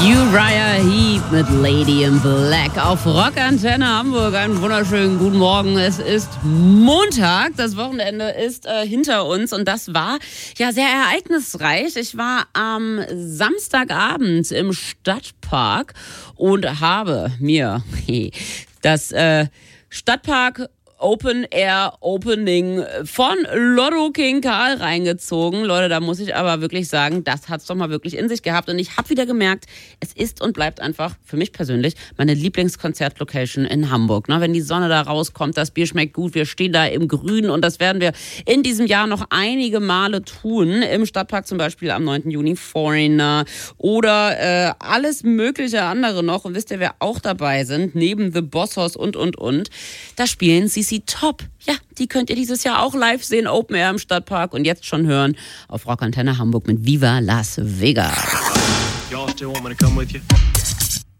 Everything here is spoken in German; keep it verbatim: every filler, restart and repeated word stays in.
Uriah Heep mit Lady in Black auf Rockantenne Hamburg. Einen wunderschönen guten Morgen. Es ist Montag, das Wochenende ist äh, hinter uns und das war ja sehr ereignisreich. Ich war am Samstagabend im Stadtpark und habe mir das äh, Stadtpark Open Air Opening von Lotto King Karl reingezogen. Leute, da muss ich aber wirklich sagen, das hat's doch mal wirklich in sich gehabt. Und ich habe wieder gemerkt, es ist und bleibt einfach für mich persönlich meine Lieblingskonzertlocation in Hamburg. Na, wenn die Sonne da rauskommt, das Bier schmeckt gut, wir stehen da im Grün und das werden wir in diesem Jahr noch einige Male tun. Im Stadtpark zum Beispiel am neunten Juni Foreigner oder äh, alles mögliche andere noch. Und wisst ihr, wer auch dabei sind? Neben The Boss Hoss und, und, und. Da spielen C C Top. Ja, die könnt ihr dieses Jahr auch live sehen, Open Air im Stadtpark und jetzt schon hören auf Rockantenne Hamburg mit Viva Las Vegas. Y'all still want me to come with you?